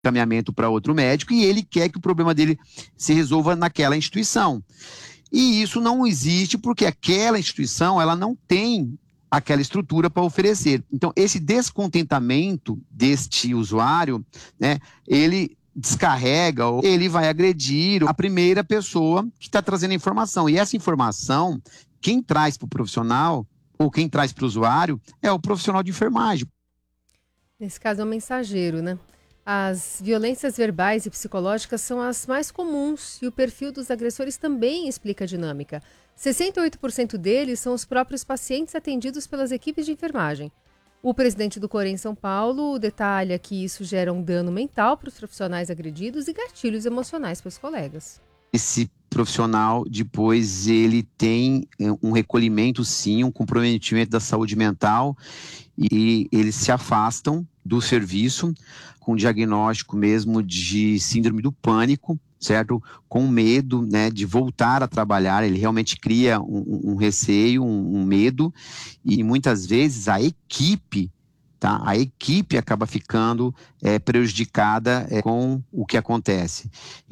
encaminhamento para outro médico e ele quer que o problema dele se resolva naquela instituição. E isso não existe porque aquela instituição ela não tem aquela estrutura para oferecer. Então, esse descontentamento deste usuário, né, ele descarrega ou ele vai agredir a primeira pessoa que está trazendo a informação. E essa informação, quem traz para o profissional ou quem traz para o usuário é o profissional de enfermagem. Nesse caso é o mensageiro, né? As violências verbais e psicológicas são as mais comuns e o perfil dos agressores também explica a dinâmica. 68% deles são os próprios pacientes atendidos pelas equipes de enfermagem. O presidente do Corém São Paulo detalha que isso gera um dano mental para os profissionais agredidos e gatilhos emocionais para os colegas. Esse profissional, depois, ele tem um recolhimento, sim, um comprometimento da saúde mental e eles se afastam do serviço com diagnóstico mesmo de síndrome do pânico, certo? Com medo, né, de voltar a trabalhar, ele realmente cria um receio, um medo, e muitas vezes a equipe acaba ficando prejudicada com o que acontece.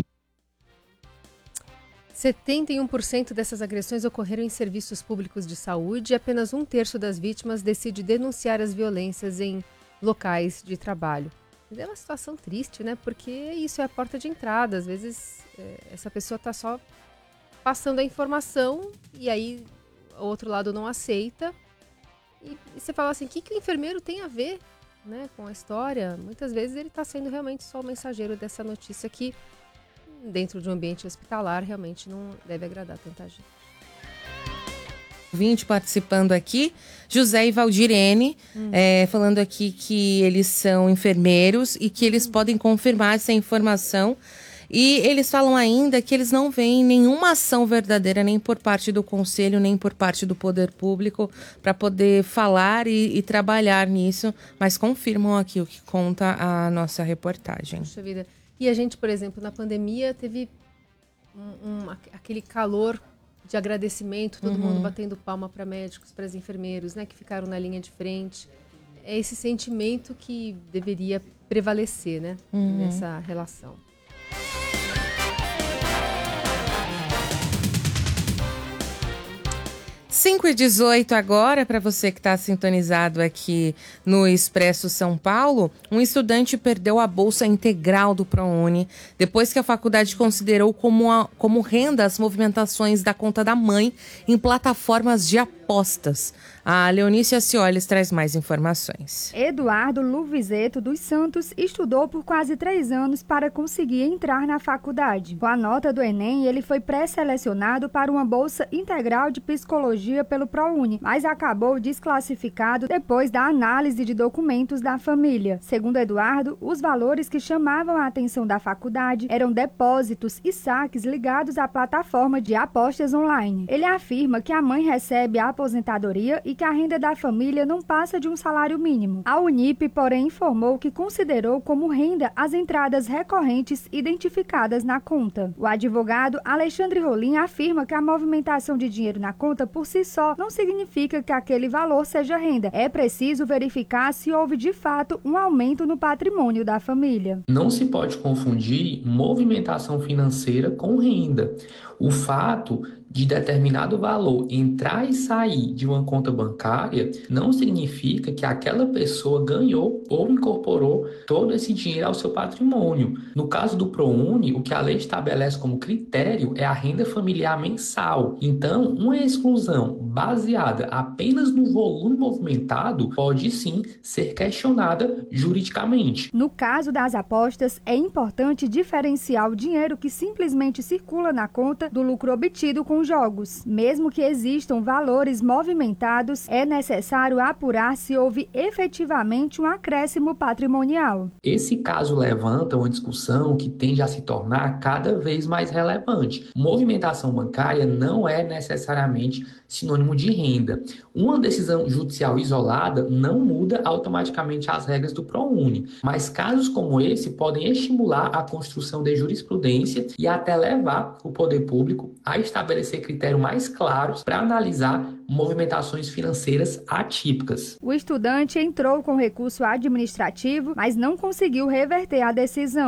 71% dessas agressões ocorreram em serviços públicos de saúde e apenas 1/3 das vítimas decide denunciar as violências em locais de trabalho. É uma situação triste, né? Porque isso é a porta de entrada. Às vezes, essa pessoa está só passando a informação e aí o outro lado não aceita. E você fala assim, o que o enfermeiro tem a ver, né, com a história? Muitas vezes ele está sendo realmente só o mensageiro dessa notícia que, dentro de um ambiente hospitalar, realmente não deve agradar tanta gente. 20 participando aqui, José e Valdirene, falando aqui que eles são enfermeiros e que eles podem confirmar essa informação. E eles falam ainda que eles não veem nenhuma ação verdadeira nem por parte do Conselho, nem por parte do Poder Público para poder falar e trabalhar nisso, mas confirmam aqui o que conta a nossa reportagem. Puxa vida. E a gente, por exemplo, na pandemia teve aquele calor de agradecimento, todo mundo batendo palma para médicos, para os enfermeiros, né, que ficaram na linha de frente. É esse sentimento que deveria prevalecer, né, nessa relação. 5h18 agora, para você que está sintonizado aqui no Expresso São Paulo, um estudante perdeu a bolsa integral do ProUni depois que a faculdade considerou como renda as movimentações da conta da mãe em plataformas de apostas. A Leonice Acioles traz mais informações. Eduardo Luvizeto dos Santos estudou por quase 3 anos para conseguir entrar na faculdade. Com a nota do Enem, ele foi pré-selecionado para uma bolsa integral de psicologia pelo ProUni, mas acabou desclassificado depois da análise de documentos da família. Segundo Eduardo, os valores que chamavam a atenção da faculdade eram depósitos e saques ligados à plataforma de apostas online. Ele afirma que a mãe recebe a aposentadoria e que a renda da família não passa de um salário mínimo. A Unip, porém, informou que considerou como renda as entradas recorrentes identificadas na conta. O advogado Alexandre Rolim afirma que a movimentação de dinheiro na conta por si só não significa que aquele valor seja renda. É preciso verificar se houve de fato um aumento no patrimônio da família. Não se pode confundir movimentação financeira com renda. O fato de determinado valor entrar e sair de uma conta bancária não significa que aquela pessoa ganhou ou incorporou todo esse dinheiro ao seu patrimônio. No caso do ProUni, o que a lei estabelece como critério é a renda familiar mensal. Então, uma exclusão baseada apenas no volume movimentado pode sim ser questionada juridicamente. No caso das apostas, é importante diferenciar o dinheiro que simplesmente circula na conta do lucro obtido com jogos. Mesmo que existam valores movimentados, é necessário apurar se houve efetivamente um acréscimo patrimonial. Esse caso levanta uma discussão que tende a se tornar cada vez mais relevante. Movimentação bancária não é necessariamente sinônimo de renda. Uma decisão judicial isolada não muda automaticamente as regras do ProUni, mas casos como esse podem estimular a construção de jurisprudência e até levar o poder público a estabelecer estabelecer critérios mais claros para analisar movimentações financeiras atípicas. O estudante entrou com recurso administrativo, mas não conseguiu reverter a decisão.